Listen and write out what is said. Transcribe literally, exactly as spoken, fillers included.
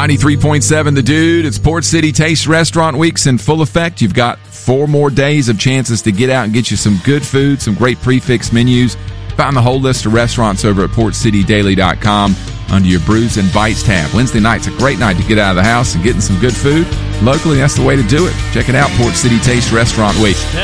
ninety-three point seven The Dude. It's Port City Taste Restaurant Week's in full effect. You've got four more days of chances to get out and get you some good food, some great prefix menus. Find the whole list of restaurants over at port city daily dot com under your Brews and Bites tab. Wednesday night's a great night to get out of the house and getting some good food. Locally, that's the way to do it. Check it out, Port City Taste Restaurant Week.